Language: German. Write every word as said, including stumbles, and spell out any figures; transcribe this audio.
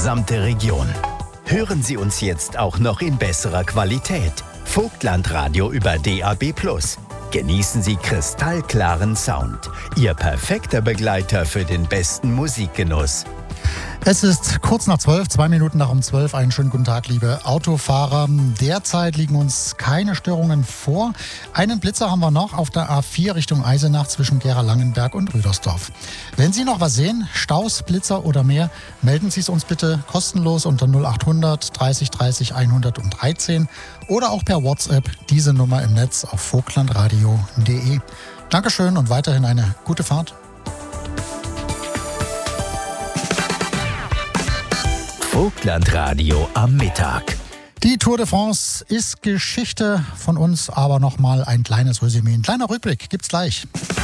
gesamte Region. Hören Sie uns jetzt auch noch in besserer Qualität. Vogtlandradio über D A B plus. Genießen Sie kristallklaren Sound. Ihr perfekter Begleiter für den besten Musikgenuss. Es ist kurz nach zwölf, zwei Minuten nach um zwölf. Einen schönen guten Tag, liebe Autofahrer. Derzeit liegen uns keine Störungen vor. Einen Blitzer haben wir noch auf der A vier Richtung Eisenach zwischen Gera-Langenberg und Rüdersdorf. Wenn Sie noch was sehen, Staus, Blitzer oder mehr, melden Sie es uns bitte kostenlos unter null achthundert dreißig dreißig hundertdreizehn oder auch per WhatsApp diese Nummer im Netz auf vogtlandradio punkt de. Dankeschön und weiterhin eine gute Fahrt. Vogtlandradio am Mittag. Die Tour de France ist Geschichte von uns, aber nochmal ein kleines Resümee. Ein kleiner Rückblick gibt's gleich.